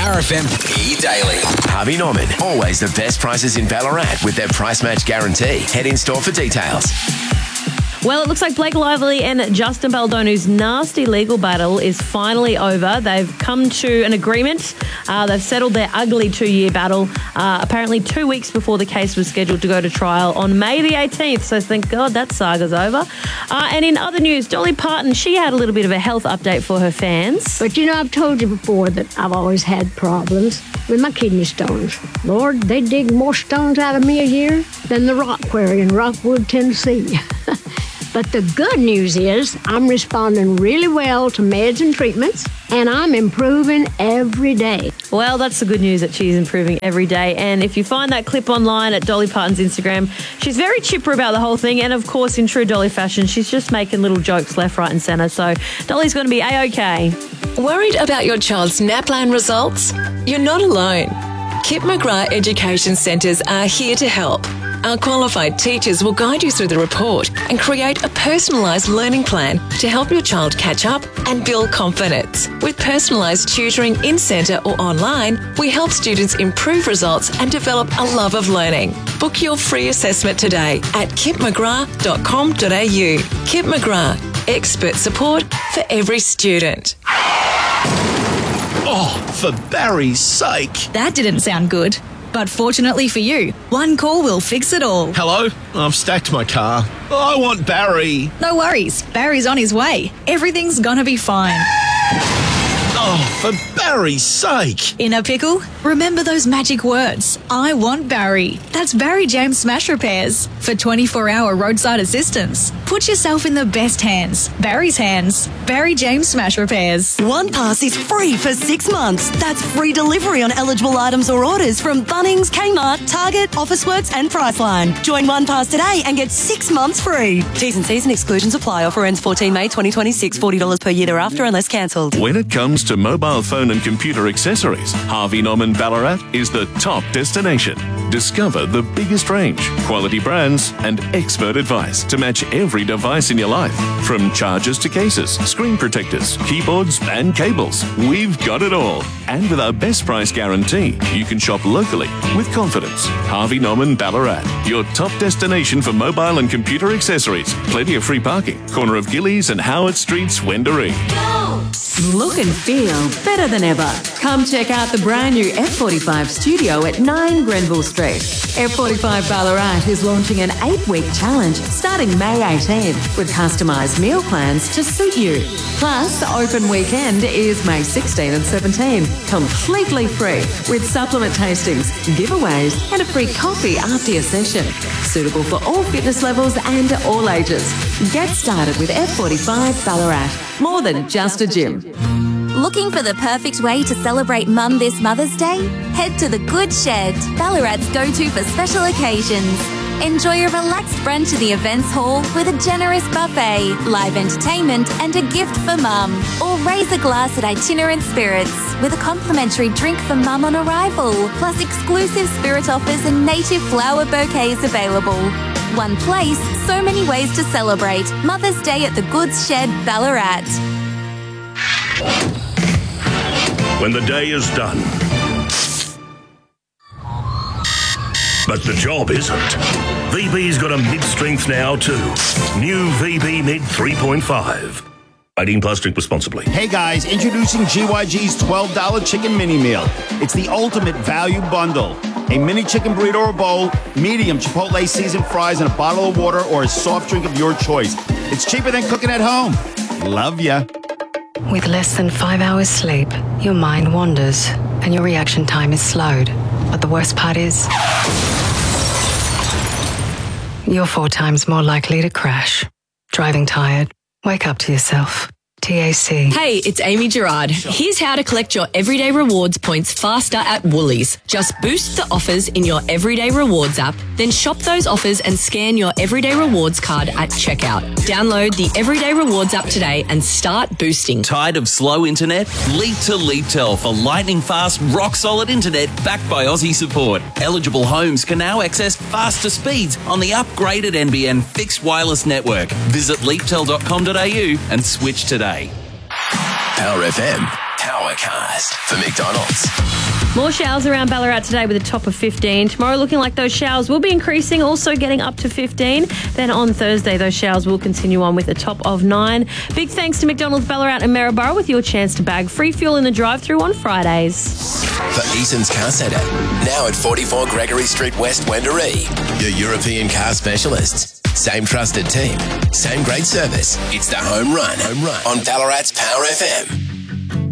Power FM E-Daily. Harvey Norman. Always the best prices in Ballarat with their price match guarantee. Head in store for details. Well, it looks like Blake Lively and Justin Baldonu's nasty legal battle is finally over. They've come to an agreement. They've settled their ugly 2-year battle, apparently 2 weeks before the case was scheduled to go to trial on May the 18th. So thank God that saga's over. And in other news, Dolly Parton, she had a little bit of a health update for her fans. But I've told you before that I've always had problems with my kidney stones. Lord, they dig more stones out of me a year than the rock quarry in Rockwood, Tennessee. But the good news is I'm responding really well to meds and treatments, and I'm improving every day. Well, that's the good news, that she's improving every day. And if you find that clip online at Dolly Parton's Instagram, she's very chipper about the whole thing. And, of course, in true Dolly fashion, she's just making little jokes left, right and centre. So Dolly's going to be A-OK. Worried about your child's NAPLAN results? You're not alone. Kip McGrath Education Centres are here to help. Our qualified teachers will guide you through the report and create a personalised learning plan to help your child catch up and build confidence. With personalised tutoring in-centre or online, we help students improve results and develop a love of learning. Book your free assessment today at kipmcgrath.com.au. Kip McGrath, expert support for every student. Oh, for Barry's sake. That didn't sound good. But fortunately for you, one call will fix it all. Hello? I've stacked my car. I want Barry. No worries. Barry's on his way. Everything's gonna be fine. Oh, for Barry's sake. In a pickle? Remember those magic words. I want Barry. That's Barry James Smash Repairs. For 24-hour roadside assistance. Put yourself in the best hands. Barry's hands. Barry James Smash Repairs. OnePass is free for 6 months. That's free delivery on eligible items or orders from Bunnings, Kmart, Target, Officeworks and Priceline. Join OnePass today and get 6 months free. T's and C's and exclusions apply. Offer ends 14 May 2026. $40 per year thereafter unless cancelled. When it comes to mobile phone and computer accessories, Harvey Norman Ballarat is the top destination. Discover the biggest range, quality brands and expert advice to match every device in your life. From chargers to cases, screen protectors, keyboards and cables, we've got it all. And with our best price guarantee, you can shop locally with confidence. Harvey Norman Ballarat, your top destination for mobile and computer accessories. Plenty of free parking. Corner of Gillies and Howard Streets, Wendouree. Look and feel better than ever. Come check out the brand new F45 studio at 9 Grenville Street. F45 Ballarat is launching an 8-week challenge starting May 18th with customised meal plans to suit you. Plus, open weekend is May 16 and 17, completely free with supplement tastings, giveaways and a free coffee after your session. Suitable for all fitness levels and all ages. Get started with F45 Ballarat. More than just a gym. Looking for the perfect way to celebrate Mum this Mother's Day? Head to the Good Shed, Ballarat's go-to for special occasions. Enjoy a relaxed brunch in the events hall with a generous buffet, live entertainment and a gift for Mum. Or raise a glass at Itinerant Spirits with a complimentary drink for Mum on arrival, plus exclusive spirit offers and native flower bouquets available. One place, so many ways to celebrate Mother's Day at the Goods Shed, Ballarat. When the day is done, but the job isn't. VB's got a mid-strength now too. New VB Mid 3.5. 18 plus, drink responsibly. Hey guys, introducing GYG's $12 chicken mini meal. It's the ultimate value bundle. A mini chicken burrito or bowl, medium Chipotle seasoned fries, and a bottle of water or a soft drink of your choice. It's cheaper than cooking at home. Love ya. With less than 5 hours sleep, your mind wanders and your reaction time is slowed. But the worst part is, you're 4 times more likely to crash. Driving tired? Wake up to yourself. TAC. Hey, it's Amy Gerard. Here's how to collect your Everyday Rewards points faster at Woolies. Just boost the offers in your Everyday Rewards app, then shop those offers and scan your Everyday Rewards card at checkout. Download the Everyday Rewards app today and start boosting. Tired of slow internet? Leap to LeapTel for lightning fast, rock solid internet backed by Aussie support. Eligible homes can now access faster speeds on the upgraded NBN fixed wireless network. Visit leaptel.com.au and switch today. Power FM. Powercast for McDonald's. More showers around Ballarat today with a top of 15. Tomorrow looking like those showers will be increasing, also getting up to 15. Then on Thursday, those showers will continue on with a top of 9. Big thanks to McDonald's Ballarat and Maryborough with your chance to bag free fuel in the drive-thru on Fridays. For Eason's Car Centre, now at 44 Gregory Street West, Wendouree. Your European car specialists. Same trusted team, same great service. It's the home run on Ballarat's Power FM.